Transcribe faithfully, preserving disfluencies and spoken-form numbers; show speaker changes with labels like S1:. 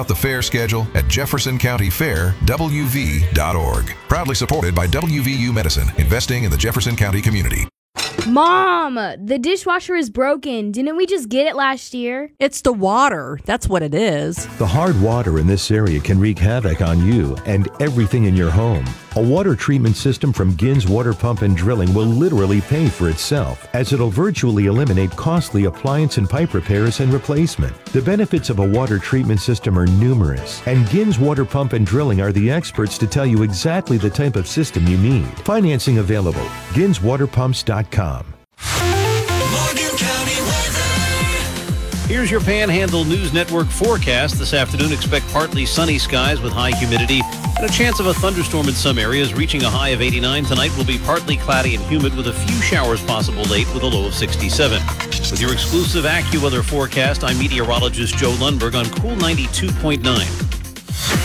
S1: the fair schedule at Jefferson County Fair W V dot org. Proudly supported by W V U Medicine, investing in the Jefferson County community.
S2: Mom, the dishwasher is broken. Didn't we just get it last year?
S3: It's the water. That's what it is.
S4: The hard water in this area can wreak havoc on you and everything in your home. A water treatment system from Gins Water Pump and Drilling will literally pay for itself, as it'll virtually eliminate costly appliance and pipe repairs and replacement. The benefits of a water treatment system are numerous, and Gins Water Pump and Drilling are the experts to tell you exactly the type of system you need. Financing available. Gins Water Pumps dot com.
S5: Morgan County weather.
S6: Here's your Panhandle News Network forecast. This afternoon, expect partly sunny skies with high humidity and a chance of a thunderstorm in some areas, reaching a high of eighty-nine. Tonight will be partly cloudy and humid with a few showers possible late with a low of sixty-seven. With your exclusive AccuWeather forecast, I'm meteorologist Joe Lundberg on Cool ninety-two point nine.